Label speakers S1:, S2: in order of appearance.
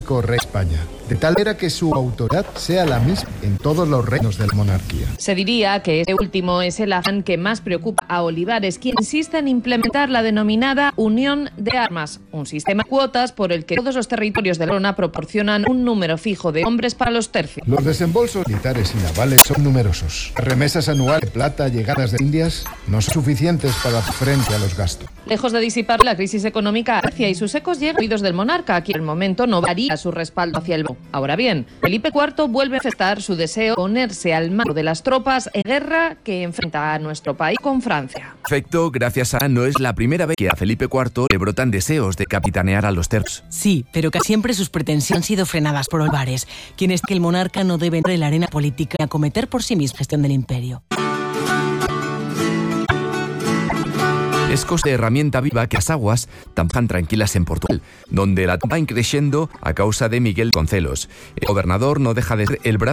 S1: único rey de España, de tal manera que su autoridad sea la misma en todos los reinos de la monarquía.
S2: Se diría que este último es el afán que más preocupa a Olivares, quien insiste en implementar la denominada Unión de Armas, un sistema de cuotas por el que todos los territorios de la corona proporcionan un número fijo de hombres para los tercios.
S1: Los desembolsos militares y navales son numerosos. Las remesas anuales de plata llegadas de Indias no son suficientes para hacer frente a los gastos.
S2: Lejos de disipar la crisis económica, Grecia y sus ecos llegan a oídos del monarca, quien en el momento no varía su respaldo hacia el banco. Ahora bien, Felipe IV vuelve a manifestar su deseo de ponerse al mando de las tropas en guerra que enfrenta a nuestro país con Francia.
S3: Perfecto, gracias a no es la primera vez que a Felipe IV le brotan deseos de capitanear a los tercios.
S4: Sí, pero casi siempre sus pretensiones han sido frenadas por Olivares, quien es que el monarca no debe entrar en la arena política y acometer por sí mismo gestión del imperio.
S3: Es cosa de herramienta viva que las aguas tampan tranquilas en Portugal, donde la van creciendo a causa de Miguel Concelos. El gobernador no deja de ser el brazo